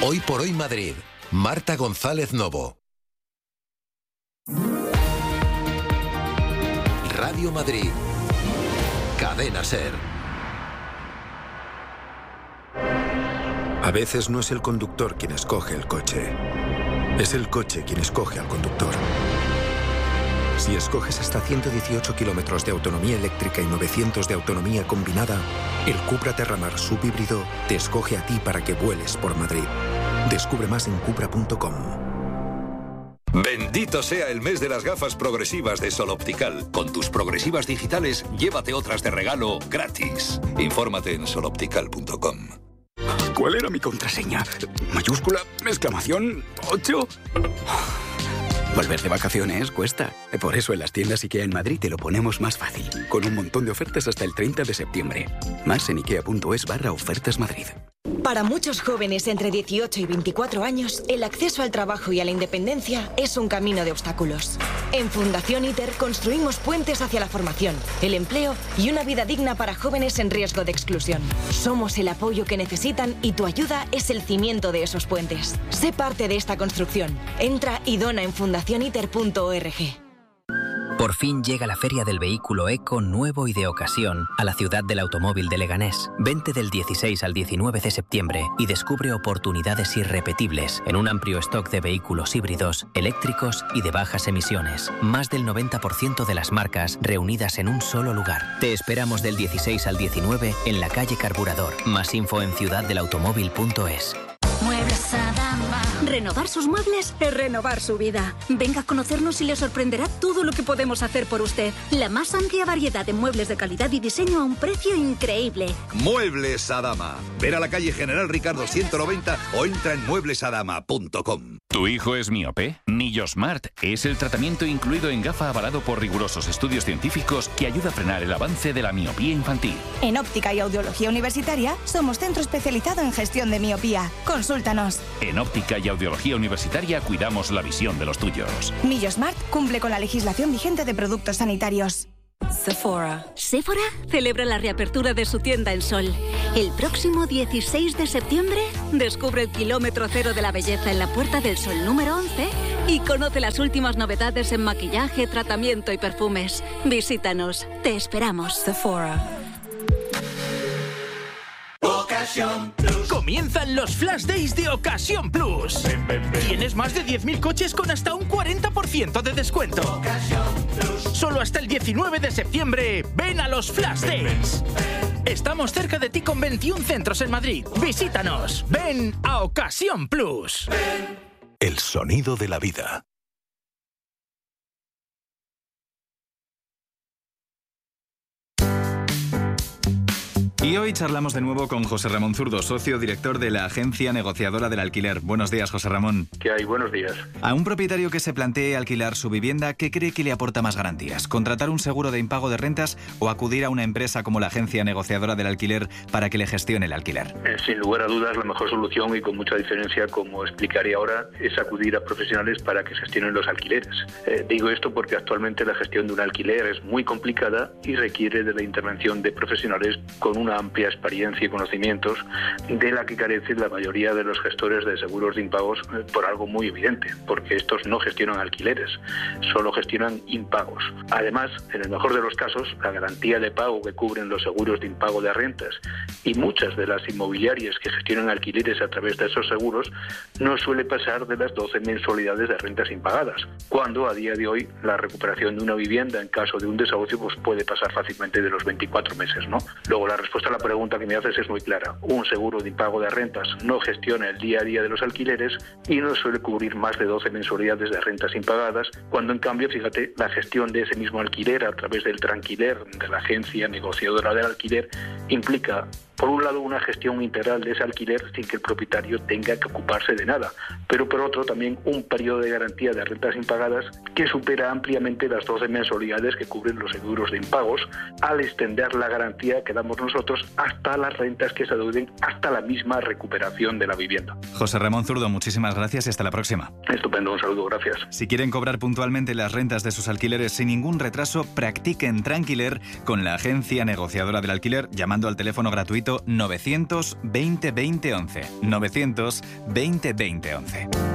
Hoy por Hoy Madrid. Marta González Novo. Radio Madrid. Cadena SER. A veces no es el conductor quien escoge el coche. Es el coche quien escoge al conductor. Si escoges hasta 118 kilómetros de autonomía eléctrica y 900 de autonomía combinada, el Cupra Terramar subhíbrido te escoge a ti para que vueles por Madrid. Descubre más en cupra.com. Bendito sea el mes de las gafas progresivas de Sol Optical. Con tus progresivas digitales, llévate otras de regalo gratis. Infórmate en soloptical.com. ¿Cuál era mi contraseña? ¿Mayúscula? ¿Exclamación? ¿8? Volver de vacaciones cuesta. Por eso en las tiendas IKEA en Madrid te lo ponemos más fácil. Con un montón de ofertas hasta el 30 de septiembre. Más en ikea.es/ofertas Madrid. Para muchos jóvenes entre 18 y 24 años, el acceso al trabajo y a la independencia es un camino de obstáculos. En Fundación ITER construimos puentes hacia la formación, el empleo y una vida digna para jóvenes en riesgo de exclusión. Somos el apoyo que necesitan y tu ayuda es el cimiento de esos puentes. Sé parte de esta construcción. Entra y dona en fundacioniter.org. Por fin llega la Feria del Vehículo Eco nuevo y de ocasión a la ciudad del automóvil de Leganés. Vente del 16 al 19 de septiembre y descubre oportunidades irrepetibles en un amplio stock de vehículos híbridos, eléctricos y de bajas emisiones. Más del 90% de las marcas reunidas en un solo lugar. Te esperamos del 16 al 19 en la calle Carburador. Más info en ciudaddelautomóvil.es. Muebles Adama. Renovar sus muebles es renovar su vida. Venga a conocernos y le sorprenderá todo lo que podemos hacer por usted. La más amplia variedad de muebles de calidad y diseño a un precio increíble. Muebles Adama. Ver a la calle General Ricardo 190 o entra en mueblesadama.com. ¿Tu hijo es miope? Nillosmart es el tratamiento incluido en gafa avalado por rigurosos estudios científicos que ayuda a frenar el avance de la miopía infantil. En Óptica y Audiología Universitaria somos centro especializado en gestión de miopía. Consúltanos. En Óptica y Audiología Universitaria cuidamos la visión de los tuyos. Nillosmart cumple con la legislación vigente de productos sanitarios. Sephora celebra la reapertura de su tienda en Sol. El próximo 16 de septiembre descubre el kilómetro cero de la belleza en la Puerta del Sol número 11 y conoce las últimas novedades en maquillaje, tratamiento y perfumes. Visítanos, te esperamos. Sephora. Comienzan los Flash Days de Ocasión Plus. Tienes más de 10.000 coches con hasta un 40% de descuento. Solo hasta el 19 de septiembre, ven a los Flash Days. Estamos cerca de ti con 21 centros en Madrid. Visítanos. Ven a Ocasión Plus. El sonido de la vida. Y hoy charlamos de nuevo con José Ramón Zurdo, socio director de la Agencia Negociadora del Alquiler. Buenos días, José Ramón. ¿Qué hay? Buenos días. A un propietario que se plantee alquilar su vivienda, ¿qué cree que le aporta más garantías? ¿Contratar un seguro de impago de rentas o acudir a una empresa como la Agencia Negociadora del Alquiler para que le gestione el alquiler? Sin lugar a dudas, la mejor solución y con mucha diferencia, como explicaré ahora, es acudir a profesionales para que gestionen los alquileres. Digo esto porque actualmente la gestión de un alquiler es muy complicada y requiere de la intervención de profesionales con una amplia experiencia y conocimientos, de la que carecen la mayoría de los gestores de seguros de impagos por algo muy evidente, porque estos no gestionan alquileres, solo gestionan impagos. Además, en el mejor de los casos, la garantía de pago que cubren los seguros de impago de rentas y muchas de las inmobiliarias que gestionan alquileres a través de esos seguros no suele pasar de las 12 mensualidades de rentas impagadas, cuando a día de hoy la recuperación de una vivienda en caso de un desahucio pues puede pasar fácilmente de los 24 meses, ¿no? Luego la respuesta a la pregunta que me haces es muy clara. Un seguro de impago de rentas no gestiona el día a día de los alquileres y no suele cubrir más de 12 mensualidades de rentas impagadas, cuando en cambio, fíjate, la gestión de ese mismo alquiler a través del Tranquiler, de la Agencia Negociadora del Alquiler, implica, por un lado, una gestión integral de ese alquiler sin que el propietario tenga que ocuparse de nada, pero por otro también un periodo de garantía de rentas impagadas que supera ampliamente las 12 mensualidades que cubren los seguros de impagos, al extender la garantía que damos nosotros créditos hasta las rentas que se adeuden, hasta la misma recuperación de la vivienda. José Ramón Zurdo, muchísimas gracias y hasta la próxima. Estupendo, un saludo, gracias. Si quieren cobrar puntualmente las rentas de sus alquileres sin ningún retraso, practiquen Tranquiler con la agencia negociadora del alquiler llamando al teléfono gratuito 900 20 20 11. 900 20 20 11.